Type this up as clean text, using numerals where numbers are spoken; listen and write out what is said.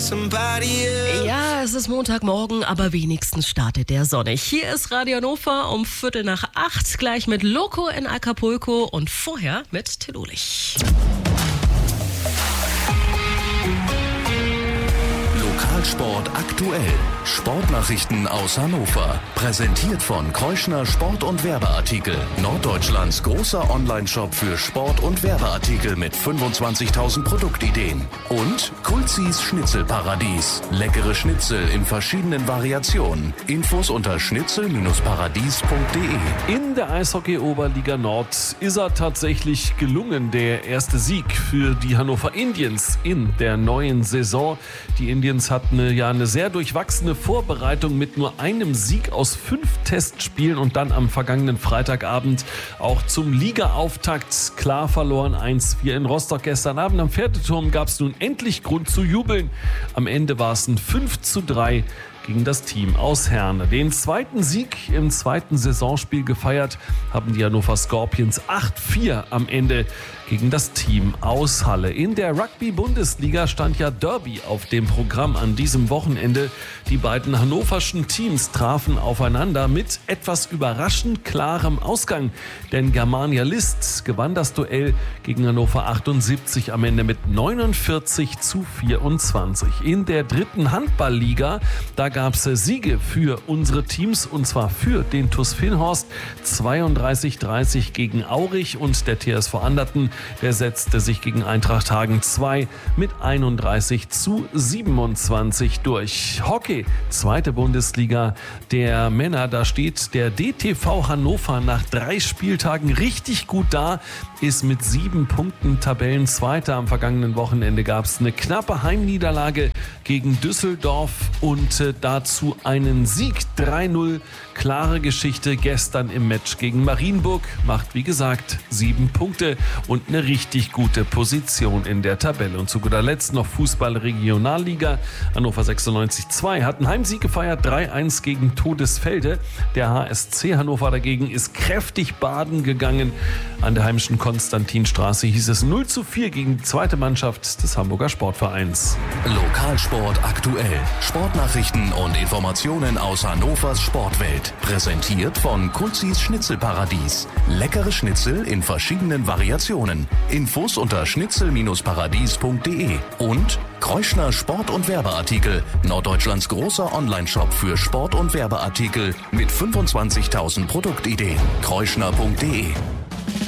Ja, es ist Montagmorgen, aber wenigstens startet der sonnig. Hier ist Radio Hannover um 7:45, gleich mit Loco in Acapulco und vorher mit Till Ulich. Lokalsport aktuell. Sportnachrichten aus Hannover. Präsentiert von Kreuschner Sport- und Werbeartikel. Norddeutschlands großer Onlineshop für Sport- und Werbeartikel mit 25.000 Produktideen. Und Kulzis Schnitzelparadies. Leckere Schnitzel in verschiedenen Variationen. Infos unter schnitzel-paradies.de. In der Eishockey-Oberliga Nord ist er tatsächlich gelungen, der erste Sieg für die Hannover Indians in der neuen Saison. Die Indians hatten eine sehr durchwachsene Vorbereitung mit nur einem Sieg aus 5 Testspielen und dann am vergangenen Freitagabend auch zum Ligaauftakt klar verloren. 1-4 in Rostock gestern Abend. Am Pferdeturm gab es nun endlich Grund zu jubeln. Am Ende war es ein 5-3 gegen das Team aus Herne. Den zweiten Sieg im zweiten Saisonspiel gefeiert haben die Hannover Scorpions 8-4 am Ende gegen das Team aus Halle. In der Rugby-Bundesliga stand ja Derby auf dem Programm an diesem Wochenende. Die beiden hannoverschen Teams trafen aufeinander mit etwas überraschend klarem Ausgang. Denn Germania List gewann das Duell gegen Hannover 78 am Ende mit 49-24. In der dritten Handballliga, da gab es Siege für unsere Teams und zwar für den TuS Vilhorst 32-30 gegen Aurich und der TSV Anderten, der setzte sich gegen Eintracht Hagen 2 mit 31-27 durch. Hockey, zweite Bundesliga der Männer, da steht der DTV Hannover nach 3 Spieltagen richtig gut da, ist mit 7 Punkten Tabellenzweiter. Am vergangenen Wochenende gab es eine knappe Heimniederlage gegen Düsseldorf und dazu einen Sieg 3-0. Klare Geschichte gestern im Match gegen Marienburg. Macht wie gesagt 7 Punkte und eine richtig gute Position in der Tabelle. Und zu guter Letzt noch Fußball-Regionalliga. Hannover 96-2 hat einen Heimsieg gefeiert, 3-1 gegen Todesfelde. Der HSC Hannover dagegen ist kräftig baden gegangen. An der heimischen Konstantinstraße hieß es 0-4 gegen die zweite Mannschaft des Hamburger Sportvereins. Lokalsport aktuell. Sportnachrichten und Informationen aus Hannovers Sportwelt. Präsentiert von Kulzis Schnitzelparadies. Leckere Schnitzel in verschiedenen Variationen. Infos unter schnitzel-paradies.de. Und Kreuschner Sport- und Werbeartikel. Norddeutschlands großer Onlineshop für Sport- und Werbeartikel mit 25.000 Produktideen. Kreuschner.de